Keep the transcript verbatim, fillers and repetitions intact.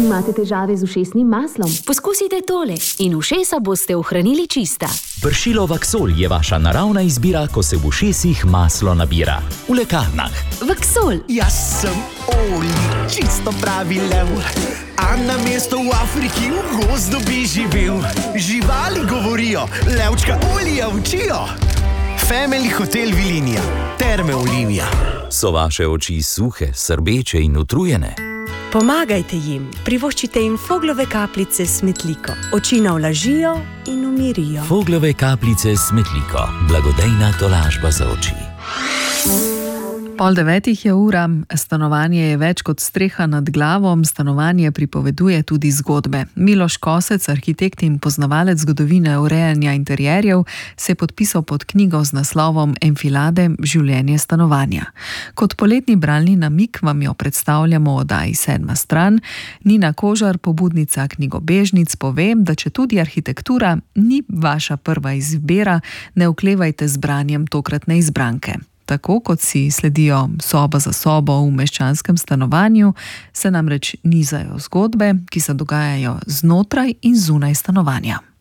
Imate težave z ušesnim maslom? Poskusite tole in ušesa boste ohranili čista. Pršilo Vaksol je vaša naravna izbira, ko se v ušesih maslo nabira. V lekarnah. Vaksol. Jaz sem Oli, čisto pravi lev. A na mesto v Afriki v gozdu bi živel. Živali govorijo, levčka Olija učijo. Family Hotel Vilinija, Terme Olimija. So vaše oči suhe, srbeče in utrujene? Pomagajte jim, privoščite jim Foglove kapljice s smetliko. Oči navlažijo in umirijo. Foglove kapljice s smetliko, blagodejna tolažba za oči. Pol devetih je ura, stanovanje je več kot streha nad glavom, stanovanje pripoveduje tudi zgodbe. Miloš Kosec, arhitekt in poznavalec zgodovine urejanja interjerjev, se je podpisal pod knjigo z naslovom Enfilade, življenje stanovanja. Kot poletni bralni namig vam jo predstavljamo v oddaji Sedma stran. Nina Kožar, pobudnica knjigobežnic, pove, da če tudi arhitektura ni vaša prva izbira, ne oklevajte z branjem tokratne izbranke. Tako kot si sledijo soba za sobo v meščanskem stanovanju, se namreč nizajo zgodbe, ki se dogajajo znotraj in zunaj stanovanja.